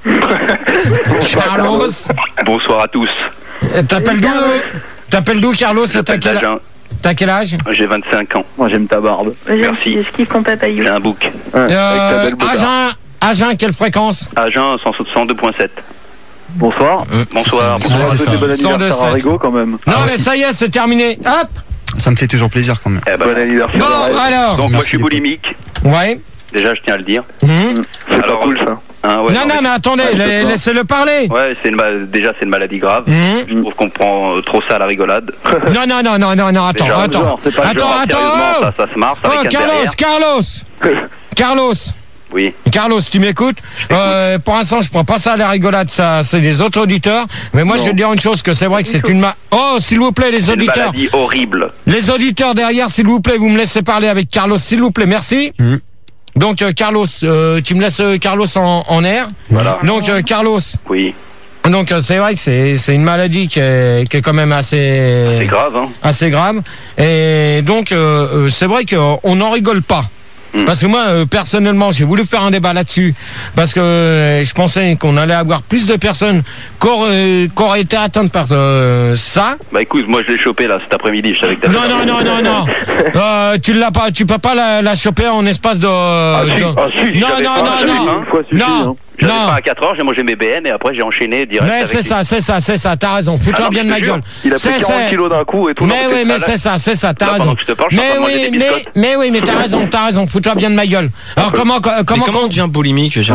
Carlos. Bonsoir à tous. Euh, T'appelles d'où euh T'appelles d'où, Carlos? Je T'as m'appelle quel, Benjamin. t'as quel âge? J'ai vingt-cinq ans. Moi, j'aime ta barbe. J'aime- Merci. Je kiffe ton papayou. J'ai un bouc. Ouais, avec ta euh, belle boutade. Agen, Agen, quelle fréquence? Agen cent deux point sept. Bonsoir. Bonsoir. c'est On va c'est souhaiter ça. bon cent deux anniversaire à seize. Rigo, quand même. Non, Ah, mais aussi. ça y est, c'est terminé. Hop. Ça me fait toujours plaisir quand même. Eh ben, Bon anniversaire. Bon, Arrête. alors. donc moi Merci je suis les potes. boulimique. Ouais. Déjà je tiens à le dire. Mhm. C'est pas Alors, cool, ça. Hein, ouais, non, non, mais attendez, Ouais, la- d'accord. laissez-le parler. Ouais, c'est une ma- déjà c'est une maladie grave. Mhm. Je trouve qu'on prend euh, trop ça à la rigolade. Non, non, non, non, non, non, attends, Déjà, attends. genre, c'est pas le Attends, Genre, attends. sérieusement, oh. ça, ça se marche Oh, avec un Carlos, derrière. Carlos. Carlos. Oui. Carlos, tu m'écoutes? Euh, pour l'instant, je prends pas ça à la rigolade, ça, c'est les autres auditeurs. Mais moi, Non. je vais te dire une chose, que c'est vrai que c'est une ma... Oh, s'il vous plaît, les C'est une auditeurs. maladie horrible. Les auditeurs derrière, s'il vous plaît, vous me laissez parler avec Carlos, s'il vous plaît, merci. Mhm. Donc, euh, Carlos, euh, tu me laisses euh, Carlos en, en air. Voilà. Donc, euh, Carlos, Oui. donc euh, c'est vrai que c'est c'est une maladie qui est, qui est quand même assez C'est grave, hein. assez grave. Et donc, euh, euh, c'est vrai qu'on n'en rigole pas. Mm. Parce que moi, euh, personnellement, j'ai voulu faire un débat là-dessus. Parce que euh, je pensais qu'on allait avoir plus de personnes qui auraient, qui auraient été atteintes par euh, ça. Bah écoute, moi je l'ai chopé là cet après-midi. Je savais que t'avais- Non, non, non, non, non. Euh, tu l'as pas, tu peux pas la, la choper en espace de. Ah, si, de- ah, si, non, j'avais non, pas, non, j'avais non, pas. Une fois suffit, non, hein. J'avais non. pas à quatre heures, j'ai mangé mes B M et après j'ai enchaîné direct. Mais avec c'est les- ça, c'est ça, c'est ça. T'as raison. Fous-toi Ah non, bien de mais ma je te jure, gueule. Il a C'est- pris quarante c'est- kilos d'un coup et tout. Mais non, oui, c'est mais ça, c'est ça, c'est ça, t'as Là, raison. pendant que je te parle, je suis en Mais train de manger oui, des mais, biscottes. mais oui, mais t'as raison, t'as raison, fous-toi bien de ma gueule. Alors comment, Mais comment, comment on devient boulimique, Gérard? Ouais.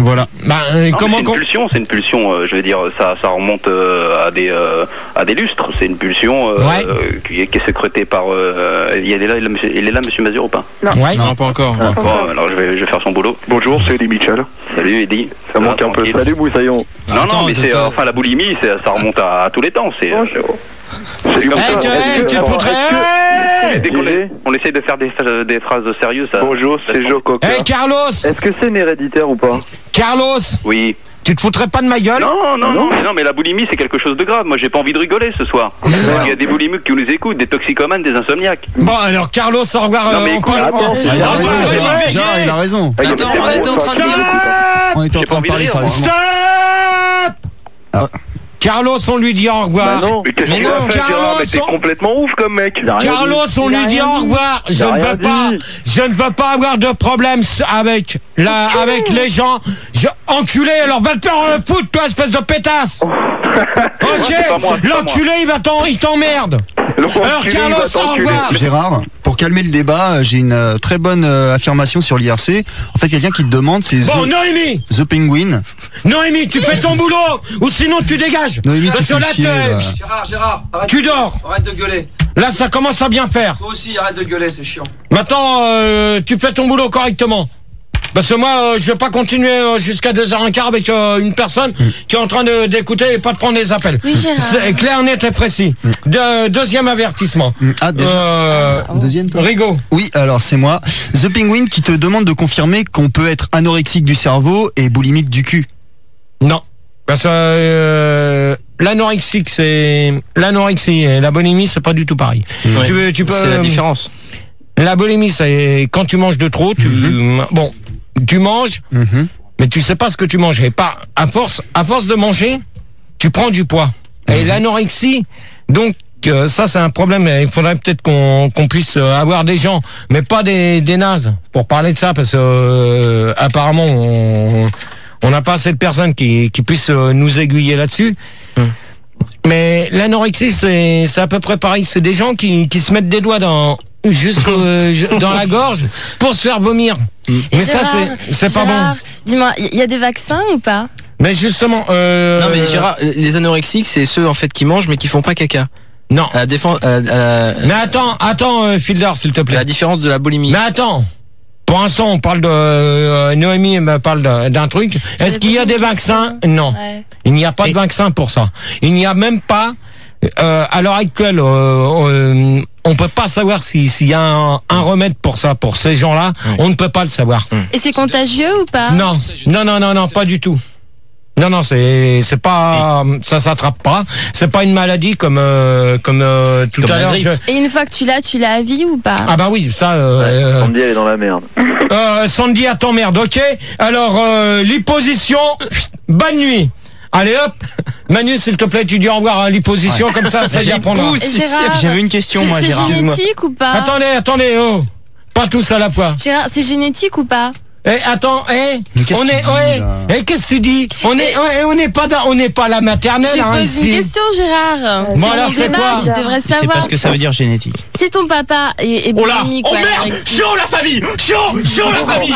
Voilà. Bah, euh, Non, comment c'est une qu'on- pulsion, c'est une pulsion. euh, je veux dire, ça, ça remonte euh, à des euh, à des lustres. C'est une pulsion euh, Ouais. euh, qui, est, qui est sécrétée par. Euh, il est là, il est là, monsieur, il est là, Monsieur Mazur ou pas? Non. Ouais. Non, pas encore. Bon, alors je vais, je vais faire son boulot. Bonjour, c'est Eddie Mitchell. Salut Eddie. Ça manque un peu. tranquille. Salut Moussaillon. Non, non, Attends, mais c'est attends. euh, enfin la boulimie, c'est- ça remonte à, à tous les temps. C'est. euh, C'est comme Eh, ça. tu, Est-ce eh, que- tu te foutrais. eh, Eh, dès qu'on est- on essaie de faire des, des phrases sérieuses. Ça, Bonjour, c'est Joe Cocker. Eh, Carlos, Est-ce que c'est une héréditaire ou pas? Carlos, Oui. tu te foutrais pas de ma gueule? Non, non, non, mais non, mais la boulimie c'est quelque chose de grave. Moi j'ai pas envie de rigoler ce soir. Il y a des boulimiques qui nous écoutent, des toxicomanes, des insomniaques. Bon, alors Carlos, au revoir. Non, euh, mais on écoute, parle- attends, on- c'est Ah, il a on raison, parle- Gérard. ouais, Gérard, il a raison. Ah, il y a Attends, des- on était en train de dire. On était en J'ai pas train de envie de parler rire, sérieusement. Stop. Carlos, on lui dit au revoir. Bah non. Mais qu'est-ce Mais qu'il non, a fait, Gérard? Carlos, Mais t'es on- complètement ouf comme mec. Il a rien Carlos, dit. on Il a lui dit rien au dit. revoir. Je Il a ne rien veux pas, dit. je ne veux pas avoir de problème avec la, avec les gens. Je, enculé, alors va te faire euh, foutre, toi, espèce de pétasse. Ok, C'est pas moi, c'est pas l'enculé, il va t'en, il t'emmerde. Alors Carlos, au revoir. Gérard, pour calmer le débat, euh, j'ai une euh, très bonne euh, affirmation sur l'I R C. En fait, quelqu'un qui te demande, c'est Bon, The, Noémie, The Penguin. Noémie, tu fais ton boulot, ou sinon tu dégages. Noémie, tu Parce que fais là, chier, tu- là. Gérard, Gérard, arrête. Tu dors. Arrête de gueuler. Là, ça commence à bien faire. Toi aussi, arrête de gueuler, c'est chiant. Maintenant, euh, tu fais ton boulot correctement. Parce que moi, euh, je vais pas continuer euh, jusqu'à deux heures quinze avec euh, une personne qui est en train de- d'écouter et pas de prendre les appels. Oui, Gérard. C'est clair, net et précis. De- deuxième avertissement. Ah, déjà. Euh, Deuxième, toi Rigaud. Oui, alors c'est moi. The Penguin qui te demande de confirmer qu'on peut être anorexique du cerveau et boulimique du cul. Non. Parce que euh, l'anorexie, c'est l'anorexie et la boulimie, c'est pas du tout pareil. Ouais. Tu, veux- tu peux. C'est la différence. La boulimie, c'est quand tu manges de trop. Tu bon, tu manges, Mhm. mais tu sais pas ce que tu manges. Et pas à force, à force de manger, tu prends du poids. Et l'anorexie, donc. euh, ça c'est un problème. Il faudrait peut-être qu'on qu'on puisse euh, avoir des gens, mais pas des, des nazes, pour parler de ça, parce que euh, apparemment on on n'a pas assez de personnes qui, qui puissent euh, nous aiguiller là-dessus. Mais l'anorexie, c'est c'est à peu près pareil. C'est des gens qui, qui se mettent des doigts dans jusqu'au dans la gorge pour se faire vomir. Mais ça Gérard, c'est c'est pas Gérard, bon. Dis-moi, il y a des vaccins ou pas? Mais justement, euh, Non, mais Gérard, les anorexiques, c'est ceux en fait qui mangent mais qui font pas caca. Non. À la défense, à, à- Mais attends, attends, euh, Fielder, s'il te à plaît. la différence de la boulimie. Mais attends. Pour l'instant, on parle de euh, Noémie me parle d'un d'un truc. Est-ce qu'il y a des vaccins? Non. Ouais. Il n'y a pas de vaccin pour ça. Il n'y a même pas, euh, à l'heure actuelle, euh, euh, on peut pas savoir si- s'il y a un, un remède pour ça, pour ces gens-là. On ne peut pas le savoir. Et c'est contagieux ou pas? Non, non, non, non, non, pas du tout. Non, non, c'est c'est pas, ça s'attrape pas. C'est pas une maladie comme euh, comme euh, tout Comme à la l'heure. grippe. je- Et une fois que tu l'as, tu l'as à vie ou pas? Ah bah oui, ça. Euh, euh, Sandy, elle est dans la merde. euh, Sandy, à ton merde, ok. Alors, euh, l'hyposition, bonne nuit. Allez hop, Manu, s'il te plaît, tu dis au revoir à l'hyposition, comme ça, ça y apprendra. Et Gérard, J'avais une question, c'est- moi, C'est Gérard. génétique ou pas? Attendez, attendez, oh, pas tous à la fois. Gérard, c'est génétique ou pas? Eh, attends, eh, Mais qu'est-ce on que est, tu dis, ouais, là eh, qu'est-ce que tu dis? On est, on- on n'est pas, dans- on n'est pas à la maternelle, Je hein, pose ici. une question, Gérard. Bon, C'est alors, ton c'est débat, quoi? tu devrais Je sais savoir. pas ce que ça veut dire génétique. Si ton papa est, est Oh là, boulimique oh ou merde, anorexie- chaud la famille, chaud, chaud la famille.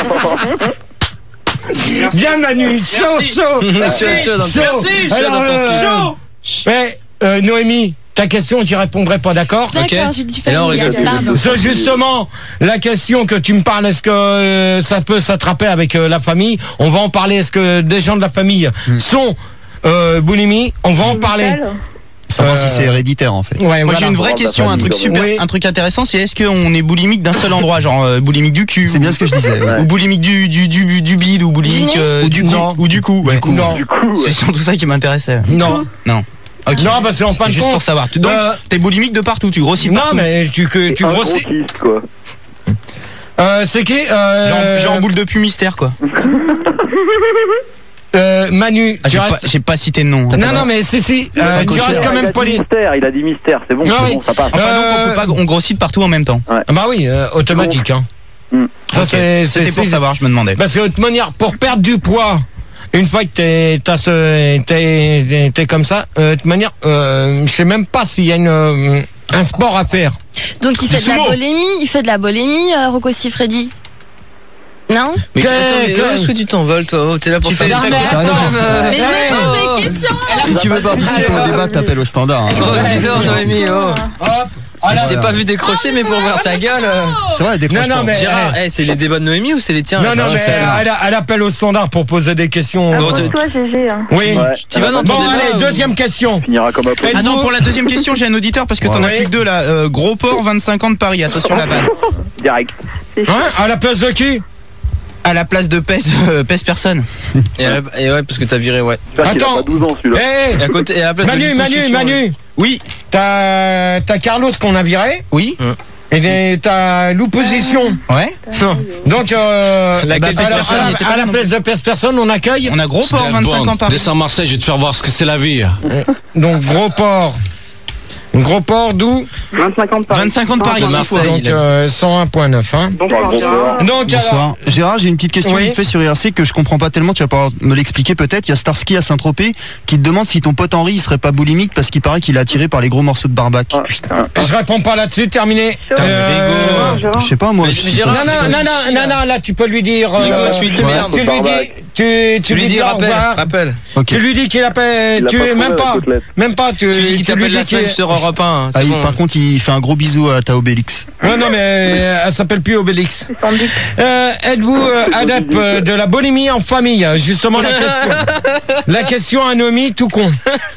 Bien Manu, chaud, chaud, Chaud, chaud dans le- chaud. Merci, chaud Alors, dans ton euh, Mais euh, Noémie, ta question, j'y répondrai pas, d'accord? D'accord, j'ai dit Et là, on familial, rigole. pardon. C'est justement la question que tu me parles. Est-ce que euh, ça peut s'attraper avec euh, la famille? On va en parler. Est-ce que des gens de la famille sont euh, boulimie? On va en parler. Savoir Euh, si c'est héréditaire en fait. Ouais, Moi voilà. j'ai une vraie Bon, question, bah, un truc famille, super, oui. un truc intéressant, c'est est-ce qu'on est boulimique d'un seul endroit, genre euh, boulimique du cul, C'est bien ce que je disais. ouais. ou boulimique du du du du bide, ou boulimique Du nez euh, Ou du non, cou. ou du cou, ouais. Non. Du coup, C'est surtout ça qui m'intéressait. Non. Non. Ok. Non, parce qu'en fin de Juste compte. pour savoir. Tu- Donc euh, t'es boulimique de partout, tu grossis de non, partout. mais tu, que, tu un grossis. grossiste, quoi. Euh, c'est qui euh, Genre, genre boule de pu mystère quoi. euh, Manu, Ah, tu j'ai pas, restes. j'ai pas cité de nom. hein. Non, non, mais si, si. euh, tu restes quand Il a même dit poli. mystère, il a dit mystère, c'est bon, Ah c'est oui. bon, ça passe. Enfin donc on Euh, peut pas, on grossit de partout en même temps. Ah bah oui, euh, automatique. Hein. Hmm. Ça Ok. c'est. C'était c'est- pour c'est- savoir, je me demandais. Parce que de toute manière, pour perdre du poids, une fois que t'es, t'as ce, t'es, t'es- t'es comme ça, euh, de toute manière, euh, je sais même pas s'il y a une, euh, un sport à faire. Donc il fait Du de la sumo. bolémie, il fait de la bolémie, euh, Rocco Siffredi. Non. Mais Que- attends, mais que- où est-ce que tu t'envoles, toi? Oh, t'es là pour Tu faire fais- des Non, mais trucs. attends, euh, Mais je hey, me pose oh. des questions. Si tu veux participer au débat, t'appelles au standard. hein. Oh, dis donc, Noémie, oh. Hop. Je t'ai pas vu décrocher, mais pour voir ta gueule. euh. C'est vrai, décroche Non, non, pas. mais- Gérard, eh, c'est les débats de Noémie ou c'est les tiens? Non, là, non, que mais tu fais, là elle, elle appelle au standard pour poser des questions. Bon, te- Toi, G G. Hein. Oui. Ouais. Tu vas dans ton Bon, débat allez, ou- deuxième question. Finira comme après. Êtes-vous- Attends, pour la deuxième question, j'ai un auditeur parce que t'en as Ouais. plus que deux là. Euh, Gros port, vingt-cinq ans de Paris. Attention la vanne. Direct. Hein, à la place de qui? À la place de pèse, euh, pèse personne. Et, à la- et ouais, parce que t'as viré, ouais. J'espère qu'il a Attends. pas douze ans celui-là. Eh, Et à côté, et à la place de Manu, Lito Manu, Succion, ouais. Manu. Oui, T'as t'as Carlos qu'on a viré oui, et des- t'as l'opposition. ouais. Non. Donc, euh, Laquelle à, la- personne, à la- il était à pas la là, place de pèse personne, on accueille. On a Gros port, vingt-cinq ans Paris. Descends à Marseille, je vais te faire voir ce que c'est la vie. Donc, gros port. Gros port d'où? vingt-cinq ans de Paris. vingt-cinq ans de Paris, De six Marseille. fois. Donc, euh, cent un virgule neuf. Hein. Bonsoir, Bonsoir. Gérard. Donc, alors, Bonsoir. Gérard, j'ai une petite question Oui. vite fait sur I R C que je comprends pas tellement, tu vas pouvoir me l'expliquer peut-être. Il y a Starsky à Saint-Tropez qui te demande si ton pote Henri il serait pas boulimique parce qu'il paraît qu'il est attiré par les gros morceaux de barbac. Ah, putain. je réponds pas là-dessus, terminé. Euh, Gérard. Je sais pas moi. Mais je- Gérard, non, non, c'est non, pas non, du non, chier, non, là, tu peux lui dire. Il euh, a tu lui dis ouais. merde. tu lui dis, tu, Tu lui dis au rappel, revoir. rappel. Ok. Tu lui dis qu'il appelle, Il a tu pas trouvé même la pas, côtelette. même pas, tu, Tu lui dis qu'il tu t'appelle la semaine qu'il- sur Europe un. Ah, C'est il- bon. par contre, il fait un gros bisou à ta Obélix. Ouais, non, mais euh, elle s'appelle plus Obélix. Euh, êtes-vous euh, adepte euh, de la boulimie en famille? Justement la question. La question à Noémie, tout con.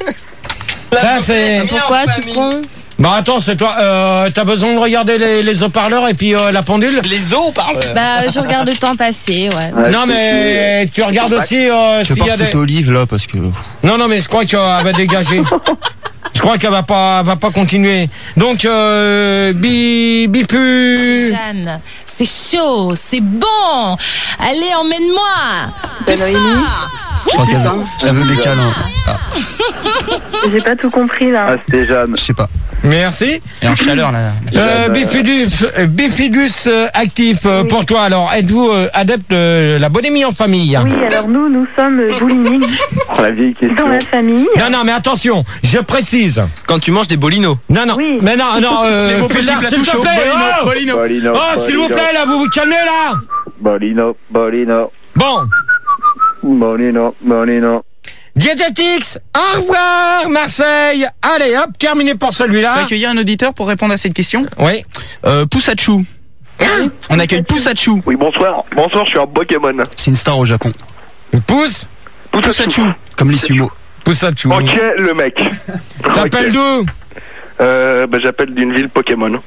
Ça c'est. Pourquoi tu con? Bah attends, c'est toi. Euh, T'as besoin de regarder les, les haut-parleurs et puis euh, la pendule? Les os parlent. Bah, je regarde le temps passer, ouais. Ouais, Non mais tu regardes aussi euh, Je vais s'il pas y a des. foutre Olive là parce que. Non non mais je crois qu'elle va dégager. Je crois qu'elle va pas, va pas continuer. Donc euh, bi bipu. Jeanne, c'est chaud, c'est bon. Allez, emmène-moi. Plus fort. Je crois qu'elle veut, elle veut des câlins. Ah, J'ai pas tout compris là. Ah, c'était Jeanne. je sais pas. Merci. Et en chaleur là. Euh, Bifidus, euh, Bifidus euh, actif euh, Oui. pour toi. Alors, êtes-vous euh, adepte de la bonhomie en famille? Oui, alors nous, nous sommes euh, boulimiques Oh, la vieille question. dans la famille. Non, non, mais attention, je précise. Quand tu manges des bolinos. Non, non, Oui. mais non, non, euh, Les beaux petits Félix, plats s'il tout te chauds, plaît. Bolino, Oh, Bolino. Bolino. oh s'il vous Bolino. plaît, là, vous vous calmez, là. Bolino, Bolino, Bon, Bolino, Bolino. Diététix, au revoir, Marseille. Allez, hop, terminé pour Je peux celui-là. accueillir un auditeur pour répondre à cette question. Oui. Euh, Poussachou. On accueille Poussachou. Oui, bonsoir. Bonsoir, je suis un Pokémon. C'est une star au Japon. Pousse, Poussachou. Comme les sumo. Poussachou. Ok, le mec. T'appelles Ok. d'où? euh, bah, J'appelle d'une ville Pokémon.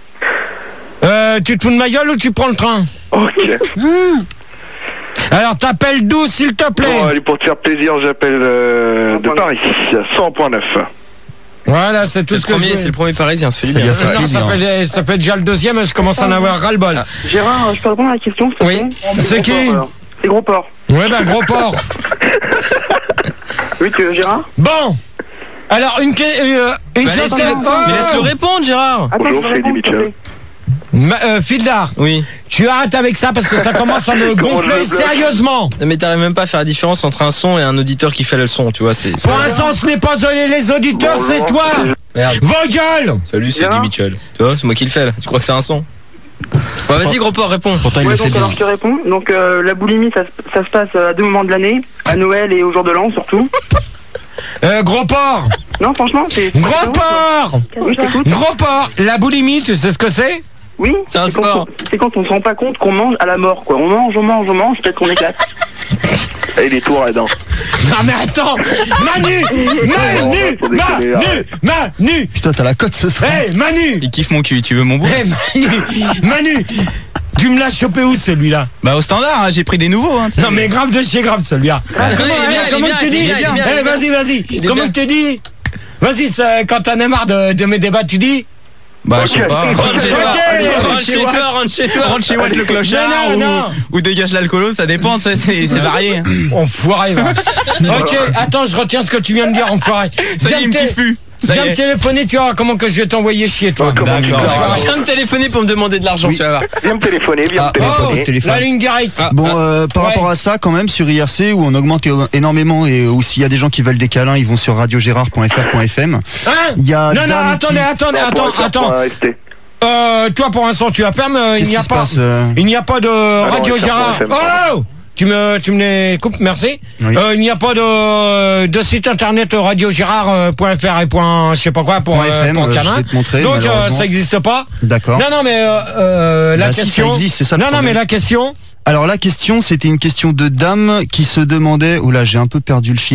Euh, tu te fous de ma gueule ou tu prends le train? Ok. Alors, t'appelles d'où, s'il te plaît? Bon, allez, pour te faire plaisir, j'appelle euh, de Paris, cent point neuf. Voilà, c'est tout C'est ce le que je premier, veux. c'est le premier parisien, ça fait du Ça lui bien. a fait Non, ça plaisir. fait, ça fait déjà le deuxième et je commence à en avoir ras-le-bol. Gérard, je peux répondre à la question, s'il te Oui. plaît C'est qui? C'est Gros Port. Ouais, ben, gros porc. Oui, tu, Gérard Bon. Alors, une, que- euh, une Bah, question. laisse-le- mais laisse-le répondre, Gérard. Attends, Bonjour, je c'est réponds, Eddie s'il te Mitchell. plaît. Ma- euh, Fildar, Oui. tu arrêtes avec ça parce que ça commence à me Comment je gonfler me bloque sérieusement. Mais t'arrives même pas à faire la différence entre un son et un auditeur qui fait le son, tu vois, c'est... c'est- Pour l'instant, ce n'est pas les auditeurs, Bonjour, c'est toi. Merde. Vos gueules. Salut, c'est Gérard Eddie Mitchell. Tu vois, c'est moi qui le fais, là. Tu crois que c'est un son? Bah, vas-y, gros porc, réponds. Pourtant, il Ouais, le fait donc bien. alors je te réponds. Donc euh, la boulimie, ça, se- ça se passe à deux moments de l'année, à Noël et au jour de l'an surtout. Euh, gros porc. Non, franchement, c'est... Gros porc. Oui, je t'écoute. Gros porc. La boulimie, tu sais ce que c'est? Oui, C'est un quand sport. on- C'est quand on se rend pas compte qu'on mange à la mort, quoi. On mange, on mange, on mange, peut-être qu'on éclate. Et les tours là-dedans. Non mais attends. Manu. Manu. Manu. Manu. Putain, t'as la cote ce soir. Hey, Manu. Il kiffe mon cul, tu veux mon bout? Hey, Manu. Manu. Tu me l'as chopé où celui-là? Bah au standard, hein, j'ai pris des nouveaux. Hein, tu sais. Non mais grave de chez grave celui-là. Ah, Comment, il est bien, eh, il est comment bien, tu il dis? est bien, il est bien, il est Eh, vas-y, vas-y. Il est Comment bien. tu dis? Vas-y, ça, quand t'en as marre de, de mes débats, tu dis? Bah je sais Ok. pas. Rentre chez toi, Ok. rentre chez toi, rentre chez toi. Rentre chez Watt le clochard Non, non, ou, non. ou dégage l'alcoolo, ça dépend, tu sais, c'est c'est varié. Enfoiré, va. Ok, attends, je retiens ce que tu viens de dire, enfoiré. Ça y est, il me Viens me kiffe plus. Ça y Viens me est. téléphoner, tu vois comment que je vais t'envoyer chier, toi. Comment tu D'accord. fais? Viens me téléphoner pour me demander de l'argent, tu vas voir. Viens me téléphoner, viens me Oh, téléphoner. téléphone. la ligne directe. Ah, Bon, ah. euh, par Ouais. rapport à ça, quand même, sur I R C, où on augmente é- énormément et où s'il y a des gens qui veulent des câlins, ils vont sur radio gérard point f r point f m. Hein? Il y a Non, non, Dan attendez, qui- attendez, Non, attends, pour attends. point R S T. Euh, toi, pour l'instant, tu as ferme. Il Qu'est-ce n'y a qui se pas. passe, euh Il n'y a pas de Radio ouais, Gérard. ça, ça, Oh, tu me, tu me les coupes, merci. Oui. Euh, il n'y a pas de, de site internet radiogérard point f r et point, je sais pas quoi pour, Point euh, F M, pour euh, je Canin. vais te montrer, Donc euh, malheureusement. ça n'existe pas. D'accord. Non, non, mais euh, euh, la Bah si, question. ça existe, c'est ça le non, non, problème. mais la question. Alors la question, c'était une question de dame qui se demandait. Oula, j'ai un peu perdu le fil.